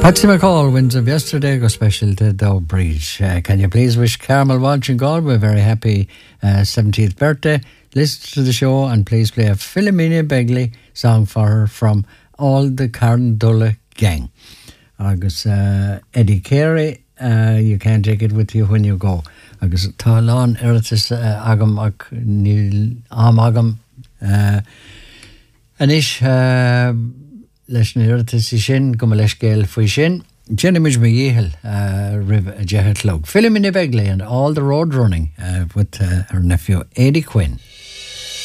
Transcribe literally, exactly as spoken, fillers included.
Patsy McCall wins of yesterday go special to Dow Breach. Uh, can you please wish Carmel Walsh and Galway a very happy uh, seventieth birthday? Listen to the show and please play a Philomena Begley song for her from all the Carndulla gang. Agus uh, Eddie Carey, uh, you can't take it with you when you go. Agus Talon Eritis uh, Agam Ak Nil Am Agam uh, Anish uh, leis na Eritis I sin go leis gael fwy sin. Jenny Midge McGeehil, uh, Riv Jehet Log. Philomena Begley and all the road running uh, with uh, her nephew Eddie Quinn.